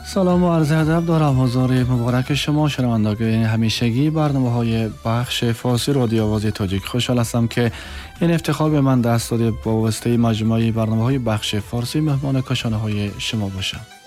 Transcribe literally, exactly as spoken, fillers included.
سلام و عرض ادب دارم حضور مبارک شما شنوندگان همیشگی برنامه‌های بخش فارسی رادیو آواز تاجیک. خوشحال هستم که این افتخار به من دست داده با واسطه مجموعه برنامه‌های بخش فارسی مهمان کاشانه‌های شما باشم.